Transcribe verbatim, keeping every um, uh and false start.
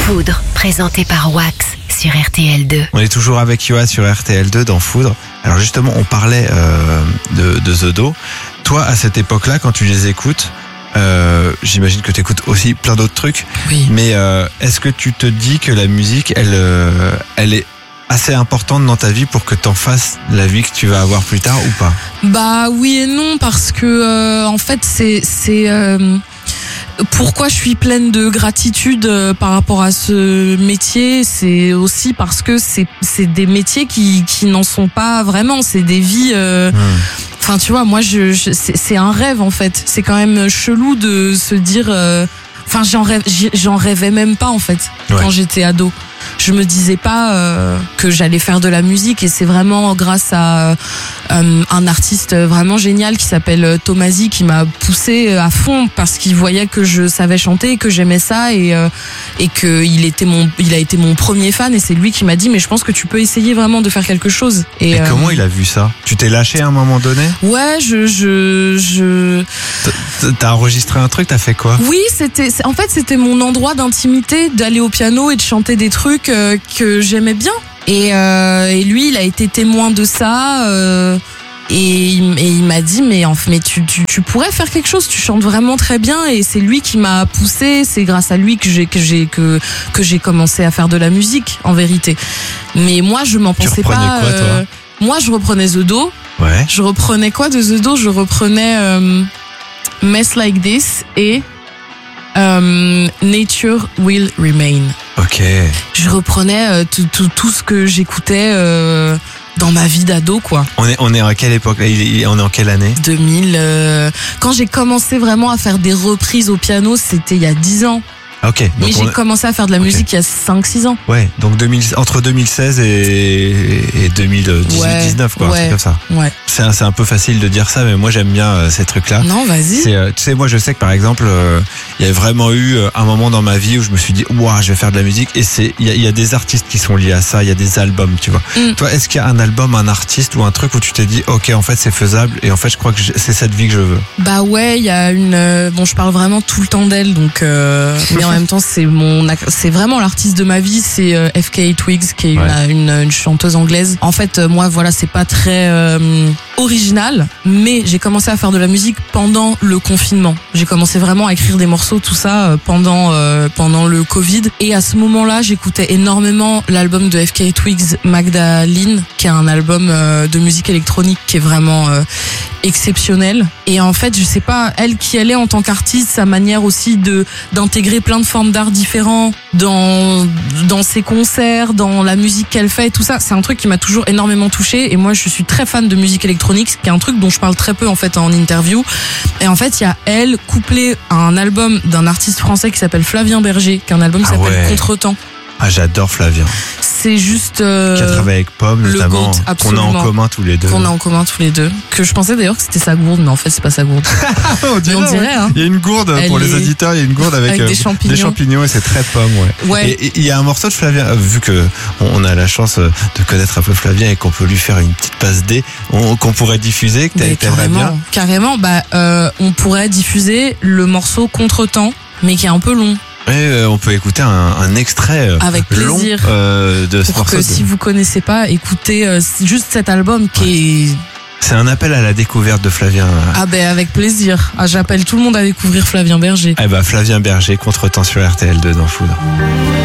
Foudre, présenté par Wax sur R T L deux. On est toujours avec Yoa sur R T L deux dans Foudre. Alors justement, on parlait euh, de, de The Do. Toi, à cette époque-là, quand tu les écoutes, euh, j'imagine que tu écoutes aussi plein d'autres trucs. Oui. Mais euh, est-ce que tu te dis que la musique, elle, euh, elle est assez importante dans ta vie pour que t'en fasses la vie que tu vas avoir plus tard ou pas? Bah oui et non, parce que euh, en fait c'est c'est euh, pourquoi je suis pleine de gratitude euh, par rapport à ce métier, c'est aussi parce que c'est c'est des métiers qui qui n'en sont pas vraiment, c'est des vies euh, Mmh. Enfin, tu vois, moi, je, je c'est, c'est un rêve en fait. C'est quand même chelou de se dire. euh, Enfin, j'en rêve, j'en rêvais même pas en fait Ouais. quand j'étais ado. Je me disais pas euh, que j'allais faire de la musique, et c'est vraiment grâce à euh, un artiste vraiment génial qui s'appelle Tomasi qui m'a poussé à fond parce qu'il voyait que je savais chanter, que j'aimais ça, et euh, et que il était mon, il a été mon premier fan, et c'est lui qui m'a dit mais je pense que tu peux essayer vraiment de faire quelque chose. Et, Et euh, comment il a vu ça? Tu t'es lâché à un moment donné? Ouais, je je je. T'as enregistré un truc, t'as fait quoi? Oui, c'était, c'est- en fait, c'était mon endroit d'intimité, d'aller au piano et de chanter des trucs euh, que j'aimais bien. Et, euh, et lui, il a été témoin de ça. Euh, et, il, et il m'a dit, mais, en, mais tu, tu, tu pourrais faire quelque chose. Tu chantes vraiment très bien. Et c'est lui qui m'a poussé. C'est grâce à lui que j'ai que j'ai que que j'ai commencé à faire de la musique, en vérité. Mais moi, je m'en Tu pensais reprenais pas. quoi, toi euh, moi, je reprenais The Do. Ouais. Je reprenais quoi de The Do? Je reprenais euh, Mess Like This et euh, Nature Will Remain. Ok. Je reprenais euh, tout, tout, tout ce que j'écoutais euh, dans ma vie d'ado, quoi. On est, on est à quelle époque? Il- il- On est en quelle année? deux mille. Euh, quand j'ai commencé vraiment à faire des reprises au piano, c'était il y a dix ans. Ok. Donc Mais j'ai on- commencé à faire de la Ok. musique il y a cinq six ans. Ouais, donc deux mille, entre deux mille seize et, et deux mille dix-huit dix-neuf, quoi, ouais. c'est comme ça. Ouais. C'est un, c'est un peu facile de dire ça, mais moi j'aime bien euh, ces trucs-là. Non, vas-y. C'est, euh, tu sais, moi je sais que par exemple, euh, il y a vraiment eu euh, un moment dans ma vie où je me suis dit, waouh, je vais faire de la musique. Et c'est, il y a, il y a des artistes qui sont liés à ça, il y a des albums, tu vois. Mm. Toi, est-ce qu'il y a un album, un artiste ou un truc où tu t'es dit, ok, en fait c'est faisable et en fait je crois que j'ai- c'est cette vie que je veux. Bah ouais, il y a une. euh, Bon, je parle vraiment tout le temps d'elle, donc. Euh, mais en même temps, c'est mon. C'est vraiment l'artiste de ma vie. C'est euh, F K Twigs, qui est Ouais. une, une, une chanteuse anglaise. En fait, euh, moi, voilà, c'est pas très euh, original, mais j'ai commencé à faire de la musique pendant le confinement. J'ai commencé vraiment à écrire des morceaux, tout ça, euh, pendant euh, pendant le Covid. Et à ce moment-là, j'écoutais énormément l'album de F K Twigs, Magdalene, qui est un album euh, de musique électronique qui est vraiment euh, exceptionnel. Et en fait, je sais pas, elle qui elle est en tant qu'artiste, sa manière aussi de d'intégrer plein de formes d'art différents dans dans ses concerts, dans la musique qu'elle fait, tout ça, c'est un truc qui m'a toujours énormément touchée. Et moi, je suis très fan de musique électronique, ce qui est un truc dont je parle très peu en fait en interview. Et en fait, il y a elle couplée à un album d'un artiste français qui s'appelle Flavien Berger, qui est un album qui Ah s'appelle ouais. Contretemps. Ah, j'adore Flavien. C'est juste euh, Qui a travaillé avec Pomme, le notamment, goat, qu'on a en absolument. commun tous les deux. qu'on a en commun tous les deux. Que je pensais d'ailleurs que c'était sa gourde, mais en fait, c'est pas sa gourde. on Mais on dirait, ouais. hein. Il y a une gourde Elle pour les est- auditeurs, il y a une gourde avec, avec euh, des champignons. des champignons et c'est très pomme, ouais. Ouais. Et et il y a un morceau de Flavien, euh, vu que on on a la chance euh, de connaître un peu Flavien et qu'on peut lui faire une petite passe D, on- qu'on pourrait diffuser, que t'a- Mais t'aimerais carrément, bien. carrément, bah, euh, on pourrait diffuser le morceau Contretemps, mais qui est un peu long. Et euh, on peut écouter un, un extrait euh, Avec long plaisir. euh, de ce Pour morceau. que de- si vous connaissez pas, écoutez euh, juste cet album qui est. C'est un appel à la découverte de Flavien. Ah ben avec plaisir. Ah, j'appelle tout le monde à découvrir Flavien Berger. Eh ben Flavien Berger, Contretemps sur R T L deux dans Foudre.